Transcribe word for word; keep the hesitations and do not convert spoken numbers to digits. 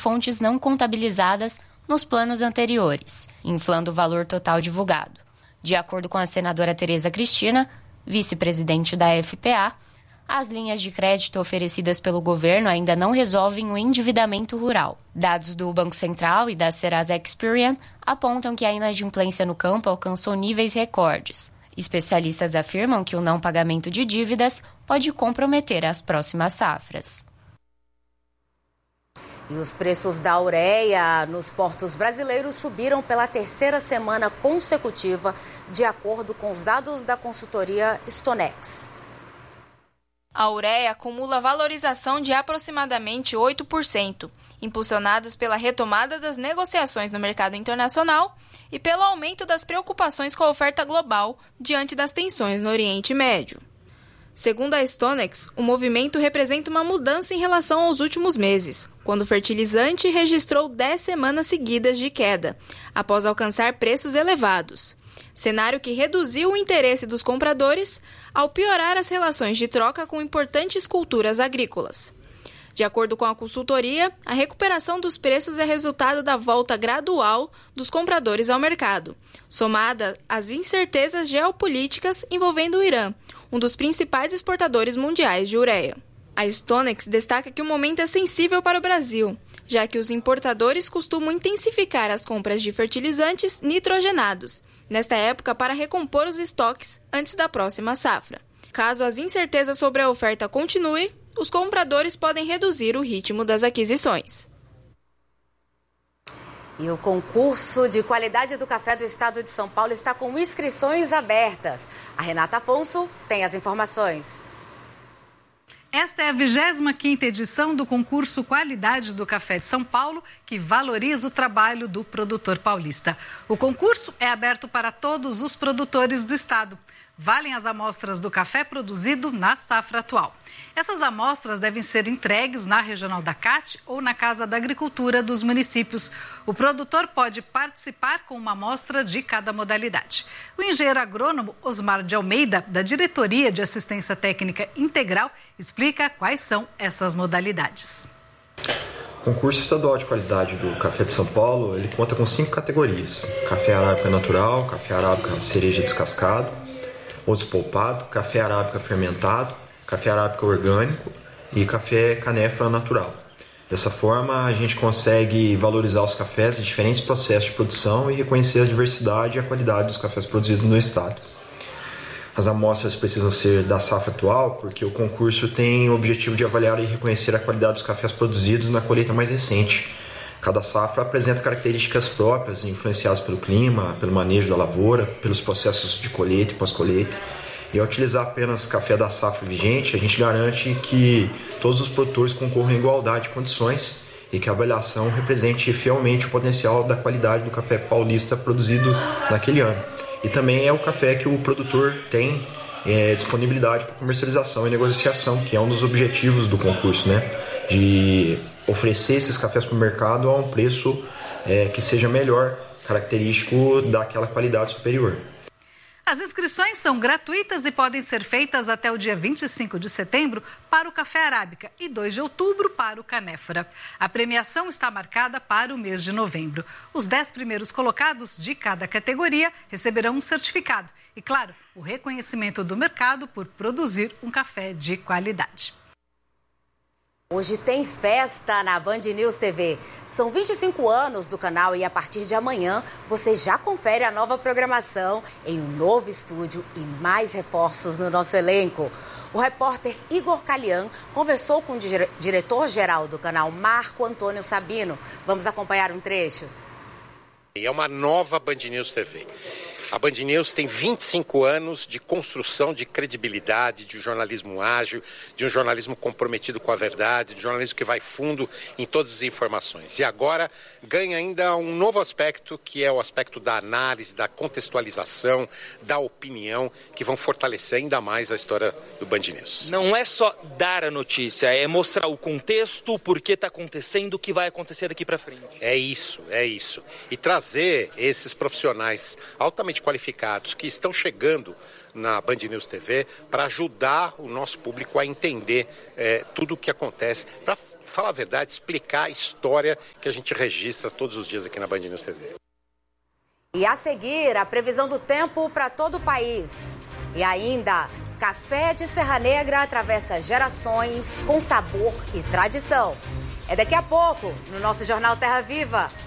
fontes não contabilizadas nos planos anteriores, inflando o valor total divulgado. De acordo com a senadora Tereza Cristina, vice-presidente da F P A, as linhas de crédito oferecidas pelo governo ainda não resolvem o endividamento rural. Dados do Banco Central e da Serasa Experian apontam que a inadimplência no campo alcançou níveis recordes. Especialistas afirmam que o não pagamento de dívidas pode comprometer as próximas safras. E os preços da ureia nos portos brasileiros subiram pela terceira semana consecutiva, de acordo com os dados da consultoria Stonex. A ureia acumula valorização de aproximadamente oito por cento, impulsionados pela retomada das negociações no mercado internacional e pelo aumento das preocupações com a oferta global diante das tensões no Oriente Médio. Segundo a Stonex, o movimento representa uma mudança em relação aos últimos meses, quando o fertilizante registrou dez semanas seguidas de queda, após alcançar preços elevados. Cenário que reduziu o interesse dos compradores ao piorar as relações de troca com importantes culturas agrícolas. De acordo com a consultoria, a recuperação dos preços é resultado da volta gradual dos compradores ao mercado, somada às incertezas geopolíticas envolvendo o Irã, um dos principais exportadores mundiais de ureia. A Stonex destaca que o momento é sensível para o Brasil, já que os importadores costumam intensificar as compras de fertilizantes nitrogenados, nesta época para recompor os estoques antes da próxima safra. Caso as incertezas sobre a oferta continuem, os compradores podem reduzir o ritmo das aquisições. E o concurso de qualidade do café do estado de São Paulo está com inscrições abertas. A Renata Afonso tem as informações. Esta é a vigésima quinta edição do concurso Qualidade do Café de São Paulo, que valoriza o trabalho do produtor paulista. O concurso é aberto para todos os produtores do estado. Valem as amostras do café produzido na safra atual. Essas amostras devem ser entregues na Regional da C A T ou na Casa da Agricultura dos municípios. O produtor pode participar com uma amostra de cada modalidade. O engenheiro agrônomo Osmar de Almeida, da Diretoria de Assistência Técnica Integral, explica quais são essas modalidades. O concurso estadual de qualidade do café de São Paulo, ele conta com cinco categorias: café arábica natural, café arábica cereja descascado ou despolpado, café arábica fermentado, café arábica orgânico e café canéfora natural. Dessa forma, a gente consegue valorizar os cafés em diferentes processos de produção e reconhecer a diversidade e a qualidade dos cafés produzidos no estado. As amostras precisam ser da safra atual, porque o concurso tem o objetivo de avaliar e reconhecer a qualidade dos cafés produzidos na colheita mais recente. Cada safra apresenta características próprias, influenciadas pelo clima, pelo manejo da lavoura, pelos processos de colheita e pós-colheita. E ao utilizar apenas café da safra vigente, a gente garante que todos os produtores concorram em igualdade de condições e que a avaliação represente fielmente o potencial da qualidade do café paulista produzido naquele ano. E também é o café que o produtor tem é, disponibilidade para comercialização e negociação, que é um dos objetivos do concurso, né? De oferecer esses cafés para o mercado a um preço é, que seja melhor, característico daquela qualidade superior. As inscrições são gratuitas e podem ser feitas até o dia vinte e cinco de setembro para o café arábica e dois de outubro para o canéfora. A premiação está marcada para o mês de novembro. Os dez primeiros colocados de cada categoria receberão um certificado e, claro, o reconhecimento do mercado por produzir um café de qualidade. Hoje tem festa na Band News T V. São vinte e cinco anos do canal e a partir de amanhã você já confere a nova programação em um novo estúdio e mais reforços no nosso elenco. O repórter Igor Calian conversou com o dire- diretor-geral do canal, Marco Antônio Sabino. Vamos acompanhar um trecho. É uma nova Band News T V. A Band News tem vinte e cinco anos de construção de credibilidade, de jornalismo ágil, de um jornalismo comprometido com a verdade, de um jornalismo que vai fundo em todas as informações. E agora ganha ainda um novo aspecto, que é o aspecto da análise, da contextualização, da opinião, que vão fortalecer ainda mais a história do Band News. Não é só dar a notícia, é mostrar o contexto, o porquê está acontecendo, o que vai acontecer daqui para frente. É isso, é isso. E trazer esses profissionais altamente qualificados que estão chegando na Band News T V para ajudar o nosso público a entender é, tudo o que acontece, para falar a verdade, explicar a história que a gente registra todos os dias aqui na Band News T V. E a seguir, a previsão do tempo para todo o país. E ainda, café de Serra Negra atravessa gerações com sabor e tradição. É daqui a pouco, no nosso Jornal Terra Viva.